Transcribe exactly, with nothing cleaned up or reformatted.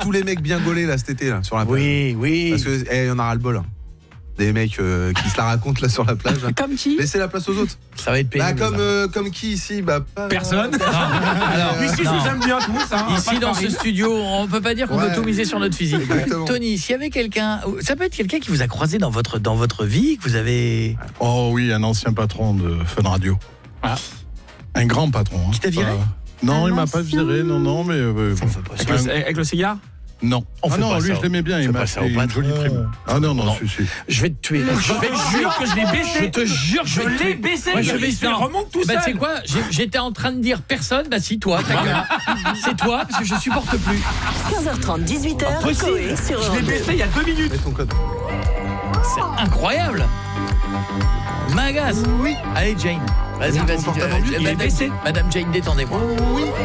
tous les mecs bien gaulés là cet été là sur la plage. Oui, oui. Parce que eh, y en aura le bol. Hein. Des mecs euh, qui se la racontent là sur la plage. Comme qui? Laissez la place aux autres. Ça va être pénible. Bah, comme, euh, comme qui ici bah, pas, Personne. Alors, Ici, je non. vous aime bien tous. Hein, Ici, dans ce studio, on peut pas dire qu'on Ouais. peut tout miser sur notre physique. Exactement. Tony, s'il y avait quelqu'un, ça peut être quelqu'un qui vous a croisé dans votre, dans votre vie, que vous avez... Oh oui, un ancien patron de Fun Radio. Ah. Un grand patron. Hein. Qui t'a viré? Pas- Non, Un il m'a pas ancien. viré, non, non, mais... euh, On fait pas ça. Avec le, avec le cigare? Non. On ah fait non, pas lui, ça. je l'aimais bien, On il fait m'a pas ça fait au une patron. jolie prime. Ah non, non, Non. si, si. Je vais te tuer. Je te jure que je l'ai baissé. Je te jure, Je vais te l'ai tuer. baissé. Ouais, je je vais vais remonte tout Bah, seul. tu sais quoi? J'ai- J'étais en train de dire personne. Bah si, toi, ta gueule. C'est toi, parce que je supporte plus. quinze heures trente, dix-huit heures, Impossible. Coé sur Je l'ai Europe deux. baissé il y a deux minutes. Mets ton code. C'est incroyable. M'agace. Oui. Allez, Jane. Vas-y, vas-y. portable euh, en mute, il est Madame, baissé. Madame Jane, détendez-moi.